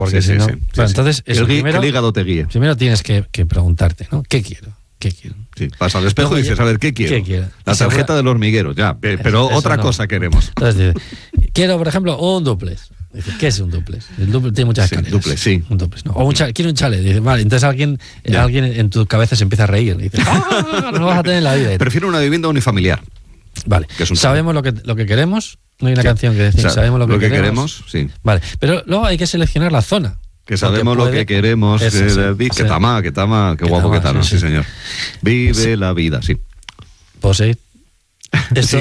Porque si no... Sí. Entonces, eso, que el hígado te guíe. Primero tienes que preguntarte, ¿no? ¿Qué quiero? Sí, vas al espejo y dices, a ver, ¿qué quiero? ¿Qué quiero? La tarjeta del hormiguero, ya, pero eso otra no. cosa queremos. Entonces dices, quiero, por ejemplo, un duplex. Dices, ¿qué es un duplex? El duplex tiene muchas escaleras. Duplex, sí. Un duplex, no. O quiero un chalet. Dices, vale, entonces alguien en tu cabeza se empieza a reír. Y dices, no lo vas a tener en la vida. Prefiero una vivienda unifamiliar. Vale, Que es un sabemos lo que queremos. No hay una canción que decir, sabemos lo que queremos. Sí. Vale, pero luego hay que seleccionar la zona. Que sabemos lo que queremos, que tama, qué guapo que tal, sí, señor. Vive la vida, sí. ¿Puedo seguir? Esto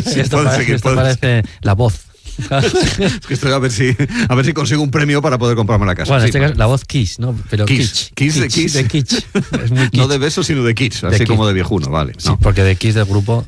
parece la voz. Es que estoy a ver si consigo un premio para poder comprarme la casa. Bueno, sí, este caso, la voz Kiss, ¿no? Pero Kiss de Kiss. De Kitsch. Es muy kitsch. No de besos, sino de Kiss, así como de viejuno, vale. Sí, porque de Kiss del grupo...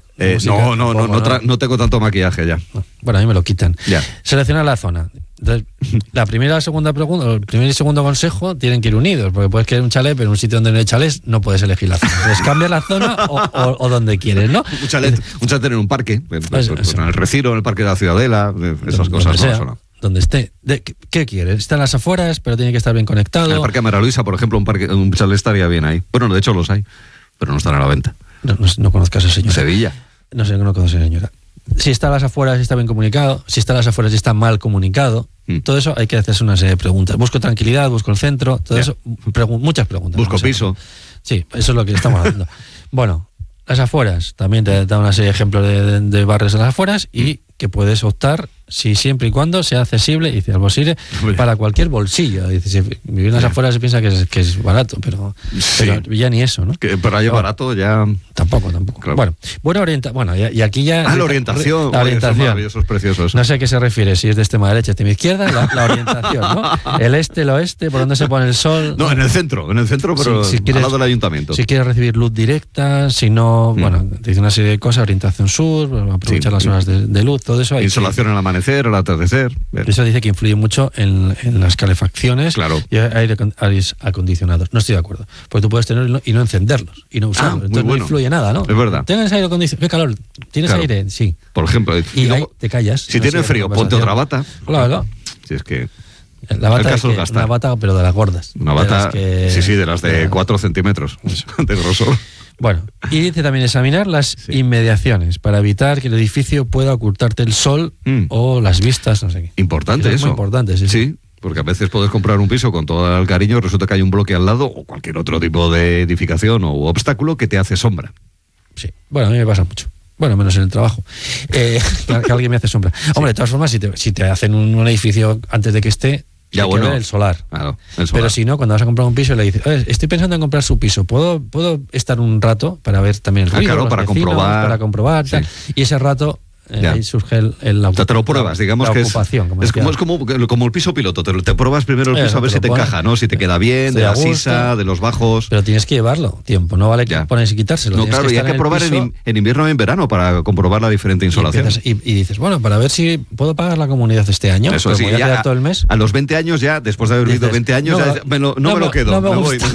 No tengo tanto maquillaje ya. Bueno, a mí me lo quitan. Ya. Seleccionar la zona. Entonces, la primera y la segunda pregunta, el primer y segundo consejo tienen que ir unidos, porque puedes querer un chalet, pero en un sitio donde no hay chalés no puedes elegir la zona. Entonces cambia la zona o donde quieres, ¿no? Un chalet en un parque, en el Retiro, en el Parque de la Ciudadela, esas cosas. Donde esté. ¿Qué quieres? Está en las afueras, pero tiene que estar bien conectado. En el Parque Mara Luisa, por ejemplo, un chalet estaría bien ahí. Bueno, de hecho los hay, pero no están a la venta. No conozco a esa señora. Sevilla. No conozco a esa señora. Si está a las afueras, si está bien comunicado. Si está a las afueras, si está mal comunicado. Todo eso hay que hacerse una serie de preguntas. Busco tranquilidad, busco el centro, todo eso. Muchas preguntas. Busco piso. Sí, eso es lo que estamos haciendo. Bueno, las afueras, también te da una serie de ejemplos de barrios de las afueras y que puedes optar si siempre y cuando sea accesible y sea posible para cualquier bolsillo. Dice, si vivir en las afueras se piensa que es barato, pero ya ni eso, ¿no? Pero ahí barato ya... Tampoco. Claro. Bueno, y aquí ya... La orientación. La orientación. Maravillosos, preciosos. No sé a qué se refiere, si es de extrema derecha, extrema izquierda, la orientación, ¿no? El este, el oeste, por dónde se pone el sol. No, en el centro, pero si quieres, al lado del ayuntamiento. Si quieres recibir luz directa, si no, bueno, te dice una serie de cosas, orientación sur, aprovechar las horas de luz, todo eso. Insolación al amanecer, al atardecer. Eso dice que influye mucho en las calefacciones y aires acondicionados. No estoy de acuerdo. Porque tú puedes tenerlo y no encenderlos y no usarlo. Entonces no influye nada, ¿no? Es verdad. ¿Tienes aire acondicionado? ¿Qué calor? ¿Tienes aire? Sí. Por ejemplo. Y luego, te callas. Si tienes frío, ponte otra bata. Claro. Si es que... La bata es una bata, pero de las gordas. Una bata, de las de 4 centímetros de grosor. Bueno, y dice también examinar las inmediaciones para evitar que el edificio pueda ocultarte el sol o las vistas, no sé qué. Importante eso. Muy importante, sí. Porque a veces puedes comprar un piso con todo el cariño, resulta que hay un bloque al lado o cualquier otro tipo de edificación o obstáculo que te hace sombra. Sí, bueno, a mí me pasa mucho. Bueno, menos en el trabajo. Que alguien me hace sombra. Hombre, de todas formas, si te hacen un edificio antes de que esté... Ya, bueno, el solar. Claro, el solar. Pero si no, cuando vas a comprar un piso y le dices, estoy pensando en comprar su piso, ¿puedo estar un rato para ver también el ruido? Claro, para comprobar. Tal. Y ese rato ahí surge la te lo pruebas, digamos que ocupación. Es como el piso piloto, te pruebas primero el piso a ver si te encaja, ¿no? Si te queda bien, de la sisa, de los bajos. Pero tienes que llevarlo tiempo, no vale que pones y quitárselo. No, claro, y hay que probar en invierno y en verano para comprobar la diferente insolación. Y dices, bueno, para ver si puedo pagar la comunidad este año. Eso sí, ya todo el mes. A los 20 años ya, después de haber vivido 20 años, me lo quedo. No me gusta.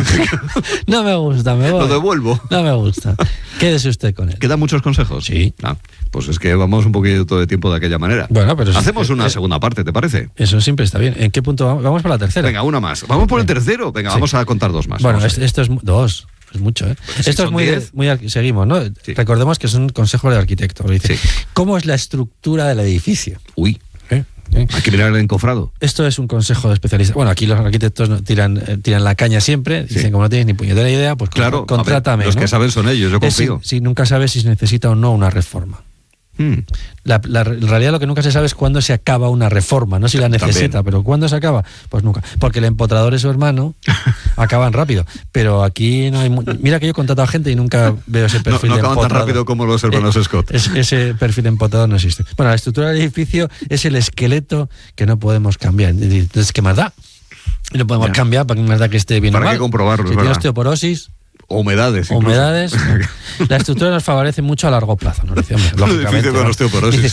No me gusta, me voy. Lo devuelvo. No me gusta. Quédese usted con él. ¿Quedan muchos consejos? Sí. Pues es que vamos un poquito de tiempo de aquella manera. Bueno, pero hacemos una segunda parte, ¿te parece? Eso siempre está bien. ¿En qué punto vamos? Vamos por la tercera. Venga, una más. Vamos por el tercero. Venga, vamos a contar dos más. Bueno, esto es dos. Es mucho, ¿eh? Pues esto es muy seguimos, ¿no? Sí. Recordemos que es un consejo del arquitecto. Dice, ¿cómo es la estructura del edificio? Uy. Hay que mirar el encofrado. Esto es un consejo de especialistas. Bueno, aquí los arquitectos tiran la caña siempre. Dicen, como no tienes ni puñetera idea, pues claro, contrátame. Los que saben son ellos, yo confío. Si nunca sabes si se necesita o no una reforma. En realidad lo que nunca se sabe es cuándo se acaba una reforma, no si la necesita, pero ¿cuándo se acaba? Pues nunca, porque el empotrador y su hermano acaban rápido, pero aquí no hay mira que yo he contratado a gente y nunca veo ese perfil de empotrador. No acaban tan rápido como los hermanos Scott. Ese perfil de empotrador no existe. Bueno, la estructura del edificio es el esqueleto que no podemos cambiar. Entonces, ¿qué más da? No podemos cambiar para que más da que esté bien. ¿Para qué comprobarlo? Si tiene osteoporosis, humedades. La estructura nos favorece mucho a largo plazo, ¿no? Lógicamente, con osteoporosis.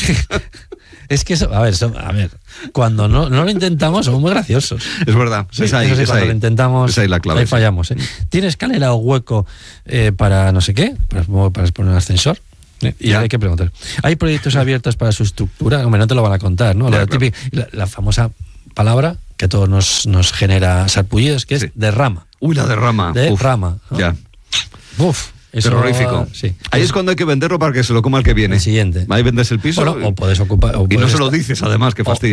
Es que eso, a ver, cuando no lo intentamos somos muy graciosos. Es verdad, cuando lo intentamos, esa es la clave, ahí fallamos. ¿Tiene escalera o hueco para no sé qué? Para poner un ascensor. Y hay que preguntar. ¿Hay proyectos abiertos para su estructura? Hombre, no te lo van a contar, ¿no? La famosa palabra que a todos nos genera sarpullidos, que es derrama. Uy, la derrama. Derrama. ¿No? Ya. Uf. Eso, terrorífico. Sí. Ahí es cuando hay que venderlo para que se lo coma el que viene. El siguiente. Ahí vendes el piso. Bueno, o puedes ocupar. Y no se lo dices, además, que fastidio.